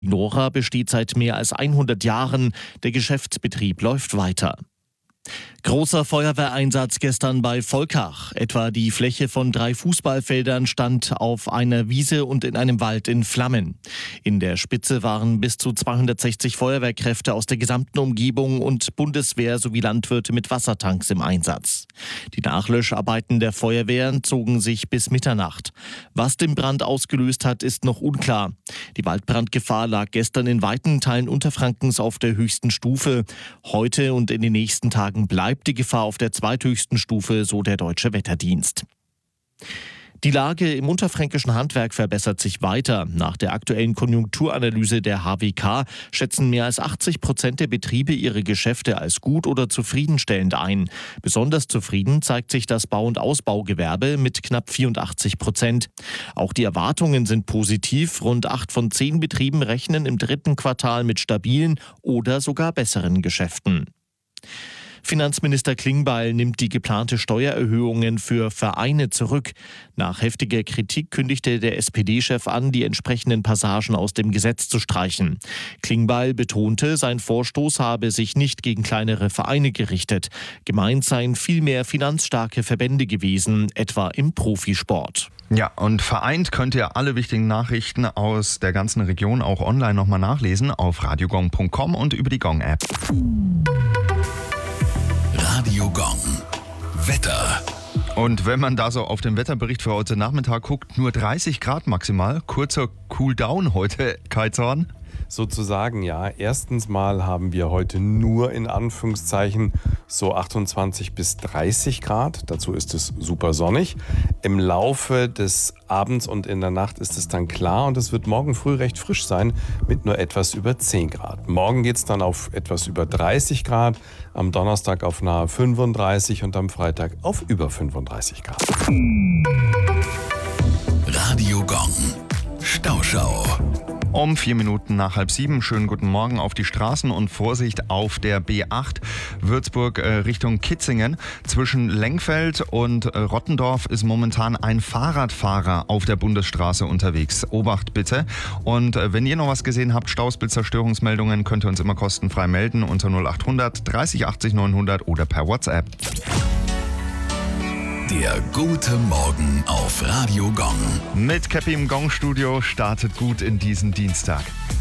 Nora besteht seit mehr als 100 Jahren. Der Geschäftsbetrieb läuft weiter. Großer Feuerwehreinsatz gestern bei Volkach. Etwa die Fläche von 3 Fußballfeldern stand auf einer Wiese und in einem Wald in Flammen. In der Spitze waren bis zu 260 Feuerwehrkräfte aus der gesamten Umgebung und Bundeswehr sowie Landwirte mit Wassertanks im Einsatz. Die Nachlöscharbeiten der Feuerwehren zogen sich bis Mitternacht. Was den Brand ausgelöst hat, ist noch unklar. Die Waldbrandgefahr lag gestern in weiten Teilen Unterfrankens auf der höchsten Stufe. Heute und in den nächsten Tagen bleibt die Gefahr auf der zweithöchsten Stufe, so der Deutsche Wetterdienst. Die Lage im unterfränkischen Handwerk verbessert sich weiter. Nach der aktuellen Konjunkturanalyse der HWK schätzen mehr als 80% der Betriebe ihre Geschäfte als gut oder zufriedenstellend ein. Besonders zufrieden zeigt sich das Bau- und Ausbaugewerbe mit knapp 84%. Auch die Erwartungen sind positiv. Rund 8 von 10 Betrieben rechnen im 3. Quartal mit stabilen oder sogar besseren Geschäften. Finanzminister Klingbeil nimmt die geplante Steuererhöhungen für Vereine zurück. Nach heftiger Kritik kündigte der SPD-Chef an, die entsprechenden Passagen aus dem Gesetz zu streichen. Klingbeil betonte, sein Vorstoß habe sich nicht gegen kleinere Vereine gerichtet. Gemeint seien vielmehr finanzstarke Verbände gewesen, etwa im Profisport. Ja, und vereint könnt ihr alle wichtigen Nachrichten aus der ganzen Region auch online nochmal nachlesen auf radiogong.com und über die Gong-App. Radio Gong. Wetter. Und wenn man da so auf den Wetterbericht für heute Nachmittag guckt, nur 30 Grad maximal. Kurzer Cooldown heute, Kai Zorn. Sozusagen, ja. Erstens mal haben wir heute nur in Anführungszeichen so 28 bis 30 Grad. Dazu ist es super sonnig. Im Laufe des Abends und in der Nacht ist es dann klar und es wird morgen früh recht frisch sein mit nur etwas über 10 Grad. Morgen geht es dann auf etwas über 30 Grad, am Donnerstag auf nahe 35 und am Freitag auf über 35 Grad. Radio Gong. Stauschau. Um 4 Minuten nach 6:30. Schönen guten Morgen auf die Straßen und Vorsicht auf der B8 Würzburg Richtung Kitzingen. Zwischen Lengfeld und Rottendorf ist momentan ein Fahrradfahrer auf der Bundesstraße unterwegs. Obacht bitte. Und wenn ihr noch was gesehen habt, Staus, Blitzer, Störungsmeldungen, könnt ihr uns immer kostenfrei melden unter 0800 30 80 900 oder per WhatsApp. Der gute Morgen auf Radio Gong. Mit Käppi im Gong-Studio startet gut in diesen Dienstag.